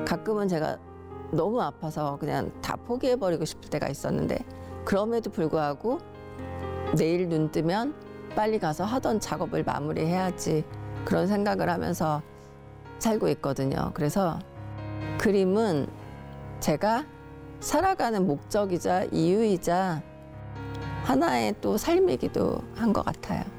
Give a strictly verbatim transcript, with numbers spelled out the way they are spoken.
가끔은 제가 너무 아파서 그냥 다 포기해버리고 싶을 때가 있었는데 그럼에도 불구하고 내일 눈 뜨면 빨리 가서 하던 작업을 마무리해야지 그런 생각을 하면서 살고 있거든요. 그래서 그림은 제가 살아가는 목적이자 이유이자 하나의 또 삶이기도 한 것 같아요.